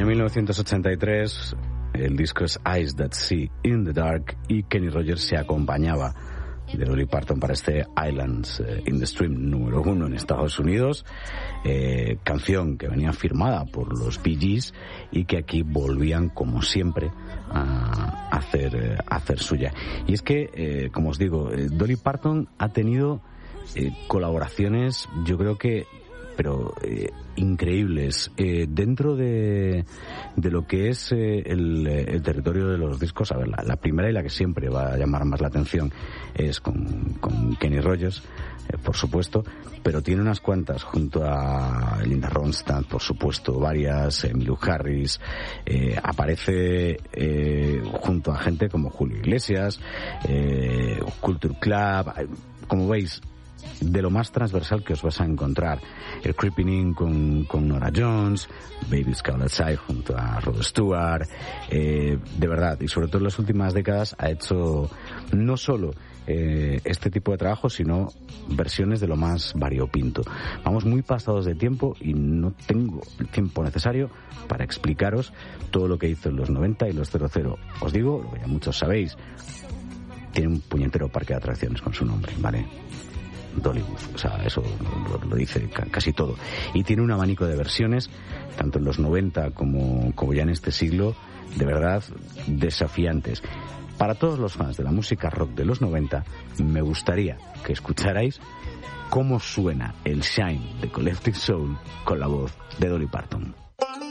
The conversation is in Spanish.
Año 1983, el disco es Eyes That See in the Dark y Kenny Rogers se acompañaba de Dolly Parton para este Islands in the Stream número 1 en Estados Unidos, canción que venía firmada por los Bee Gees y que aquí volvían como siempre a hacer suya. Y es que, como os digo, Dolly Parton ha tenido colaboraciones, yo creo que increíbles dentro de lo que es el territorio de los discos. A ver, la primera y la que siempre va a llamar más la atención es con Kenny Rogers, por supuesto, pero tiene unas cuantas junto a Linda Ronstadt, por supuesto, varias, Emmylou Harris, aparece junto a gente como Julio Iglesias, Culture Club, como veis, de lo más transversal que os vas a encontrar. El Creeping In con Nora Jones, Baby's Call Outside junto a Rod Stewart, de verdad, y sobre todo en las últimas décadas ha hecho no solo este tipo de trabajo, sino versiones de lo más variopinto. Vamos muy pasados de tiempo y no tengo el tiempo necesario para explicaros todo lo que hizo en los 90 y los 00. Os digo, lo que ya muchos sabéis, tiene un puñetero parque de atracciones con su nombre, ¿vale? Dollywood, o sea, eso lo dice casi todo. Y tiene un abanico de versiones, tanto en los 90 como ya en este siglo, de verdad desafiantes. Para todos los fans de la música rock de los 90, me gustaría que escucharais cómo suena el Shine de Collective Soul con la voz de Dolly Parton.